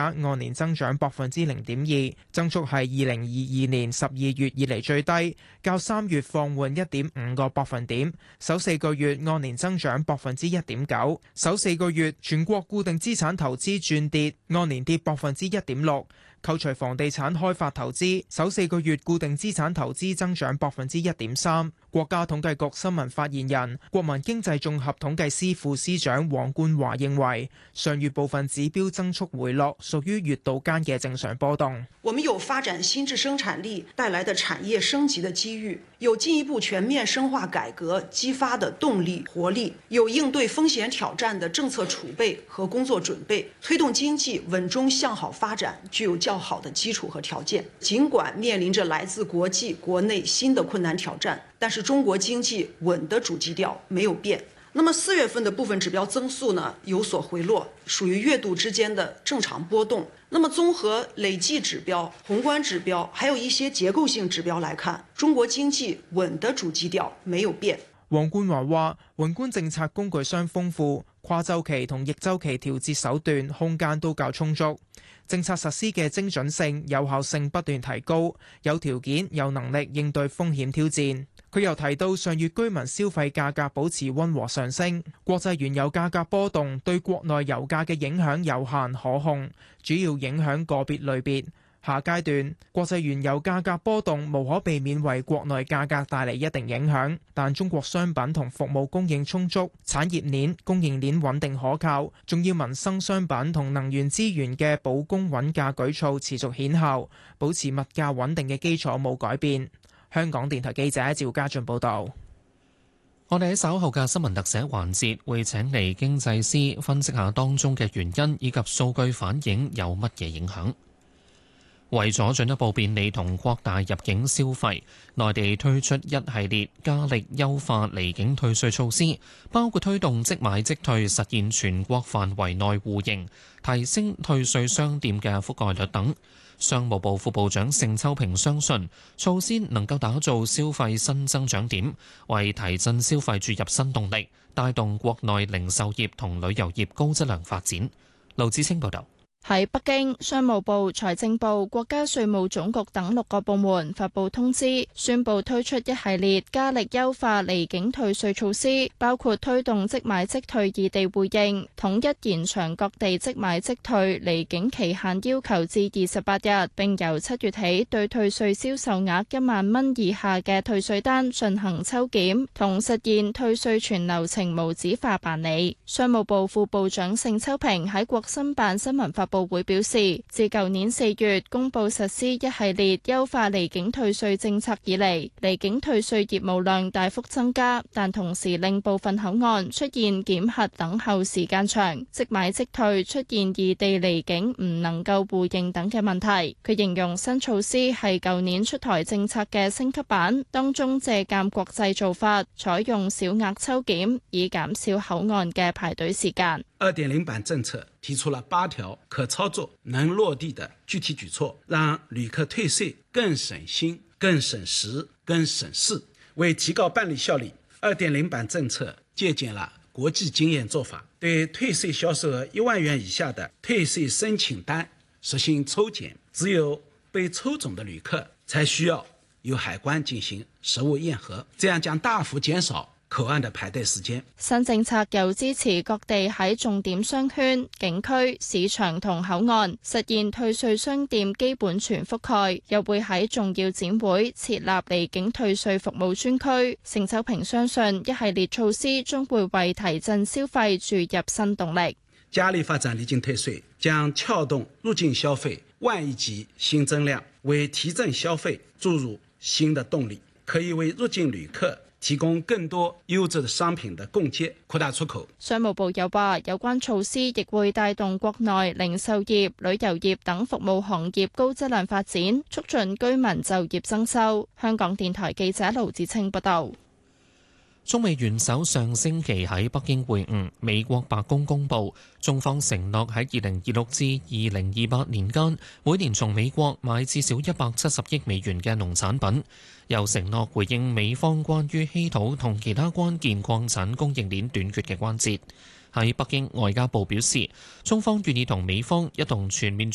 額按年增長0.2%，增速係2022年12月以嚟最低，較3月放緩1.5個百分點。首4個月按年增長1.9%，首4個月全國固定資產投資轉跌，按年跌1.6%。扣除房地產開發投資，首4個月固定資產投資增長1.3%。國家統計局新聞發言人、國民經濟綜合統計司副司長黃冠華認為，上月部分指標增速回落，屬於月度間嘅正常波動。 我們有發展新質生產力帶來的產業升級的機遇，有進一步全面深化改革激發的動力活力，有應對風險挑戰的政策儲備和工作準備，推動經濟穩中向好發展，具有較好的基礎和條件。儘管面臨着來自國際、國內新的困難挑戰，但是中國經濟穩的主基調沒有變。那麼4月份的部分指標增速呢有所回落，屬於月度之間的正常波動。那麼綜合累計指標、宏觀指標，還有一些結構性指標來看，中國經濟穩的主基調沒有變。 黃冠華話：宏觀政策工具箱豐富，跨週期同逆週期調節手段空間都較充足，政策實施嘅精準性、有效性不斷提高，有條件、有能力應對風險挑戰。佢又提到，上月居民消費價格保持溫和上升，國際原油價格波動對國內油價嘅影響有限可控，主要影響個別類別。下階段，國際原油價格波動無可避免為國內價格帶嚟一定影響，但中國商品同服務供應充足，產業鏈、供應鏈穩定可靠，重要民生商品同能源資源嘅保供穩價舉措持續顯效，保持物價穩定嘅基礎冇改變。香港電台記者趙家俊報道。 我哋喺稍後嘅新聞特寫環節會請嚟經濟師分析下當中嘅原因，以及數據反映有乜嘢影響。為咗進一步便利同擴大入境消費，內地推出一系列加力優化離境退稅措施，包括推動即買即退，實現全國範圍內互認，提升退稅商店嘅覆蓋率等。商務部副部長盛秋平相信，措施能夠打造消費新增長點，為提振消費注入新動力，帶動國內零售業同旅遊業高質量發展。盧子清報導。 喺北京，商務部、財政部、國家稅務總局等6個部門發布通知，宣布推出一系列加力優化離境退稅措施，包括推動即買即退異地互認，統一延長各地即買即退離境期限要求至28日，並由7月起對退稅銷售額1萬蚊以下嘅退稅單進行抽檢，同實現退稅全流程無紙化辦理。商務部副部長盛秋平喺國新辦新聞發布會表示，自舊年4月公布實施一系列優化離境退稅政策以嚟，離境退稅業務量大幅增加，但同時令部分口岸出現檢核等候時間長，即買即退出現異地離境唔能夠互認等嘅問題。佢形容新措施係舊年出台政策嘅升級版，當中借鑑國際做法，採用小額抽檢，以減少口岸嘅排隊時間。 2.0版政策提出了8條可操作、能落地的具體舉措，讓旅客退稅更省心、更省時、更省事。為提高辦理效率，2.0版政策借鑑了國際經驗做法，對退稅銷售額1萬元以下的退稅申請單實行抽檢，只有被抽中的旅客才需要由海關進行實物驗核，這樣將大幅減少口岸的排隊時間。 新政策又支持各地喺重點商圈、景區、市場同口岸實現退稅商店基本全覆蓋，又會喺重要展會設立離境退稅服務專區。盛秋平相信一系列措施將會為提振消費注入新動力。 加力發展離境退稅，將撬動入境消費萬億級新增量，為提振消費注入新的動力，可以為入境旅客提供更多優質的商品的供給，擴大出口。 商務部又話，有關措施亦會帶動國內零售業、旅遊業等服務行業高質量發展，促進居民就業增收。香港電台記者盧子清報道。 中美元首上星期喺北京會晤，美國白宮公佈，中方承諾喺2026至2028年間，每年從美國買至少170億美元嘅農產品，又承諾回應美方關於稀土同其他關鍵礦產供應鏈短缺嘅關切。喺北京，外交部表示，中方願意同美方一同全面